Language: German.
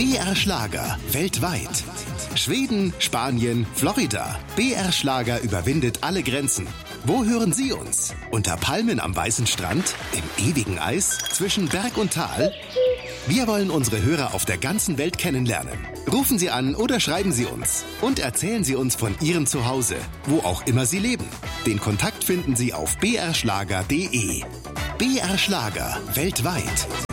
BR Schlager weltweit. Schweden, Spanien, Florida. BR Schlager überwindet alle Grenzen. Wo hören Sie uns? Unter Palmen am weißen Strand? Im ewigen Eis? Zwischen Berg und Tal? Wir wollen unsere Hörer auf der ganzen Welt kennenlernen. Rufen Sie an oder schreiben Sie uns. Und erzählen Sie uns von Ihrem Zuhause, wo auch immer Sie leben. Den Kontakt finden Sie auf brschlager.de. BR Schlager weltweit.